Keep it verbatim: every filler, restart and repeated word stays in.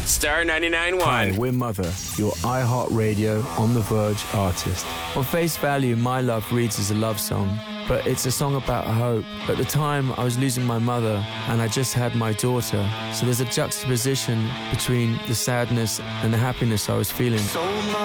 Star ninety-nine point Hi, one. we're Mother, your iHeartRadio On The Verge artist. On face value, My Love reads as a love song, but it's a song about hope. At the time, I was losing my mother, and I just had my daughter, so there's a juxtaposition between the sadness and the happiness I was feeling.